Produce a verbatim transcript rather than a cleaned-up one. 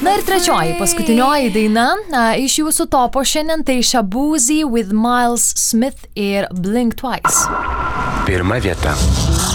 Na ir trečioji, paskutinioji daina a, iš jūsų topo šiandien, tai Shaboozey with Miles Smith ir Blink Twice. Pirma vieta.